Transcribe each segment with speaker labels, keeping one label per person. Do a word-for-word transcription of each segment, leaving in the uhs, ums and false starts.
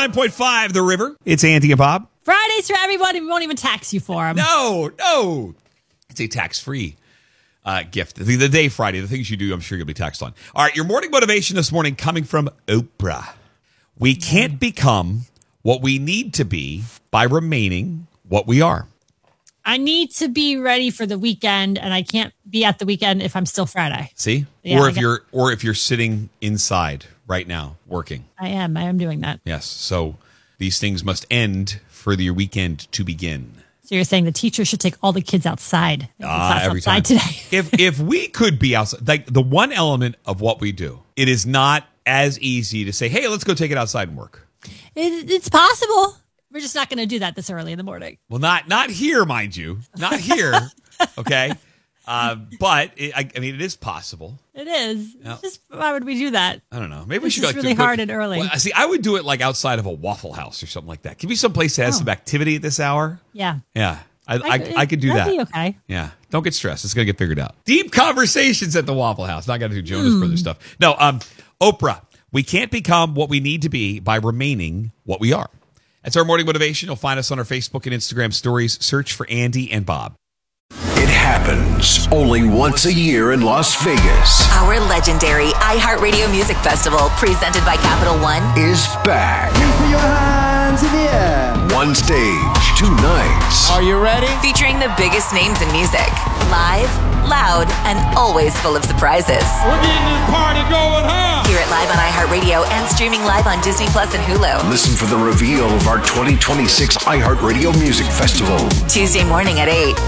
Speaker 1: nine point five The River. It's Andy and Bob.
Speaker 2: Fridays for everybody. We won't even tax you for them.
Speaker 1: No, no. It's a tax-free uh, gift. The, the day Friday, the things you do, I'm sure you'll be taxed on. All right, your morning motivation this morning coming from Oprah. We can't become what we need to be by remaining what we are.
Speaker 2: I need to be ready for the weekend, and I can't be at the weekend if I'm still Friday.
Speaker 1: See?
Speaker 2: Yeah,
Speaker 1: or
Speaker 2: I
Speaker 1: if
Speaker 2: get-
Speaker 1: you're or if you're sitting inside right now working.
Speaker 2: I am. I am doing that.
Speaker 1: Yes. So these things must end for your weekend to begin.
Speaker 2: So you're saying the teacher should take all the kids outside.
Speaker 1: Ah, every
Speaker 2: outside
Speaker 1: time.
Speaker 2: today.
Speaker 1: if if we could be outside, like the one element of what we do, it is not as easy to say, "Hey, let's go take it outside and work."
Speaker 2: It, it's possible. We're just not going to do that this early in the morning.
Speaker 1: Well, not not here, mind you, not here. Okay, uh, but it, I, I mean, it is possible.
Speaker 2: It is.
Speaker 1: Yeah.
Speaker 2: It's just why would we do that?
Speaker 1: I don't know. Maybe we
Speaker 2: It's
Speaker 1: should
Speaker 2: just
Speaker 1: like
Speaker 2: really
Speaker 1: do-
Speaker 2: hard and early.
Speaker 1: Well, see, I would do it like outside of a Waffle House or something like that. Can be some place that has
Speaker 2: Oh.
Speaker 1: some activity at this hour.
Speaker 2: Yeah.
Speaker 1: Yeah, I I, I could do
Speaker 2: that'd
Speaker 1: that.
Speaker 2: Be okay.
Speaker 1: Yeah, don't get stressed. It's gonna get figured out. Deep conversations at the Waffle House. Not gonna do Jonas
Speaker 2: Hmm.
Speaker 1: Brothers stuff. No, um, Oprah. We can't become what we need to be by remaining what we are. That's our morning motivation. You'll find us on our Facebook and Instagram stories. Search for Andy and Bob.
Speaker 3: It happens only once a year in Las Vegas.
Speaker 4: Our legendary iHeartRadio Music Festival, presented by Capital One,
Speaker 3: Is back.
Speaker 5: Put your hands in the air.
Speaker 3: One stage, two nights.
Speaker 5: Are you ready?
Speaker 4: featuring the biggest names in music. Live, loud, and always full of surprises.
Speaker 6: We're getting this party going, huh?
Speaker 4: Hear it live on iHeartRadio and streaming live on Disney Plus and Hulu.
Speaker 3: Listen for the reveal of our twenty twenty-six iHeartRadio Music Festival.
Speaker 4: Tuesday morning at eight.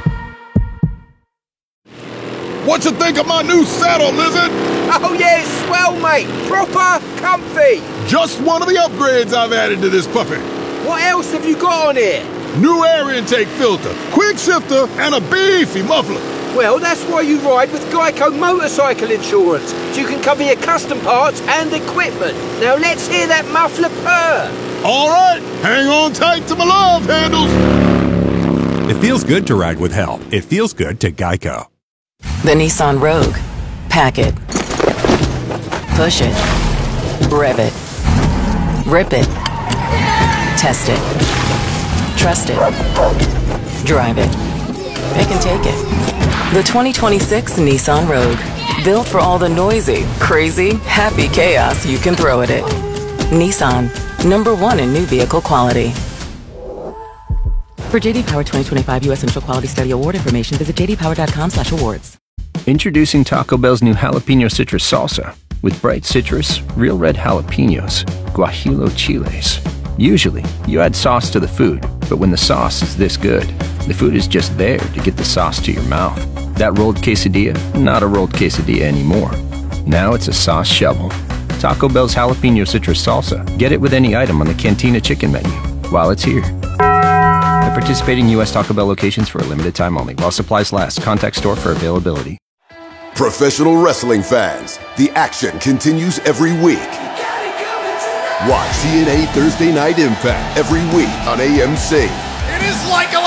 Speaker 6: What you think of my new saddle, Lizard?
Speaker 7: Oh yeah, it's swell, mate. Proper comfy.
Speaker 6: Just one of the upgrades I've added to this puppy.
Speaker 7: What else have you got on here?
Speaker 6: New air intake filter, quick shifter, and a beefy muffler.
Speaker 7: Well, that's why you ride with Geico Motorcycle Insurance. So you can cover your custom parts and equipment. Now let's hear that muffler purr.
Speaker 6: All right, hang on tight to my love handles.
Speaker 8: It feels good to ride with help. It feels good to Geico.
Speaker 9: The Nissan Rogue. Pack it. Push it. Rev it. Rip it. Test it. Trust it. Drive it. It can take it. The twenty twenty-six Nissan Rogue. Built for all the noisy, crazy, happy chaos you can throw at it. Nissan. Number one in new vehicle quality. For J D Power twenty twenty-five U S Initial Quality Study Award information, visit j d power dot com slash awards.
Speaker 10: Introducing Taco Bell's new jalapeno citrus salsa with bright citrus, real red jalapenos, guajillo chiles. Usually, you add sauce to the food, but when the sauce is this good, the food is just there to get the sauce to your mouth. That rolled quesadilla, not a rolled quesadilla anymore. Now it's a sauce shovel. Taco Bell's jalapeno citrus salsa. Get it with any item on the Cantina chicken menu while it's here. At participating U S Taco Bell locations for a limited time only. While supplies last, contact store for availability.
Speaker 11: Professional wrestling fans, the action continues every week. Watch T N A Thursday Night Impact every week on A M C.
Speaker 12: It is like a